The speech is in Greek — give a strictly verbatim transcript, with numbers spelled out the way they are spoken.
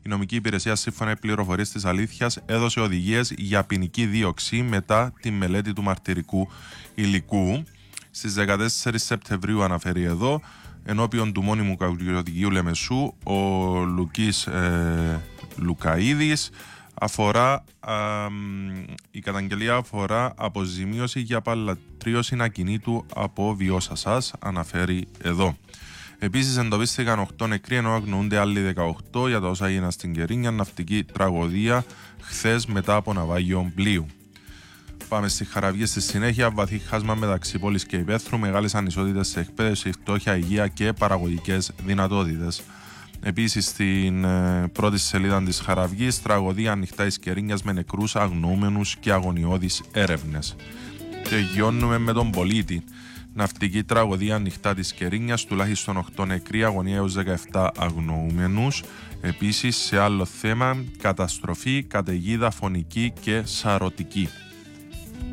Η νομική υπηρεσία, σύμφωνα με πληροφορίες της Αλήθειας, έδωσε οδηγίες για ποινική δίωξη μετά τη μελέτη του μαρτυρικού υλικού. Στις δεκατέσσερις Σεπτεμβρίου, αναφέρει εδώ, ενώπιον του μόνιμου καγκελαρίου Λεμεσού, ο Λουκής ε, Λουκαίδης, αφορά, α, η καταγγελία αφορά αποζημίωση για παλατρίωση ακινήτου από βιώσασας, αναφέρει εδώ. Επίσης εντοπίστηκαν οκτώ νεκροί, ενώ αγνοούνται άλλοι δεκαοκτώ για τα όσα έγιναν στην Κερίνια, ναυτική τραγωδία χθες μετά από ναυάγιο πλοίου. Πάμε στη Χαραβγή στη συνέχεια. Βαθύ χάσμα μεταξύ πόλης και υπαίθρου, μεγάλες ανισότητες σε εκπαίδευση, φτώχεια, υγεία και παραγωγικές δυνατότητες. Επίσης, στην ε, πρώτη σελίδα της Χαραβγής, τραγωδία ανοιχτά εις Κερίνιας με νεκρούς, αγνοούμενους και αγωνιώδεις έρευνες. Τελειώνουμε με τον πολίτη. Ναυτική τραγωδία ανοιχτά της Κερίνιας, τουλάχιστον οκτώ νεκροί, αγωνία έως δεκαεπτά αγνοούμενους. Επίσης, σε άλλο θέμα, καταστροφή, καταιγίδα φωνική και σαρωτική.